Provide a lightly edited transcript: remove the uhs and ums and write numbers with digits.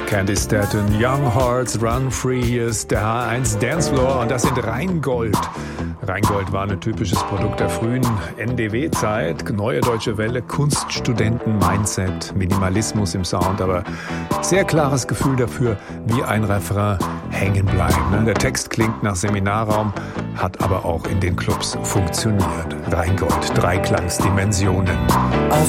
Candy Staton, Young Hearts Run Free, hier ist der H1 Dancefloor und das sind Rheingold. Rheingold war ein typisches Produkt der frühen NDW-Zeit, Neue Deutsche Welle, Kunststudenten-Mindset, Minimalismus im Sound, aber sehr klares Gefühl dafür, wie ein Refrain hängen bleibt. Der Text klingt nach Seminarraum, hat aber auch in den Clubs funktioniert. Rheingold, Dreiklangsdimensionen.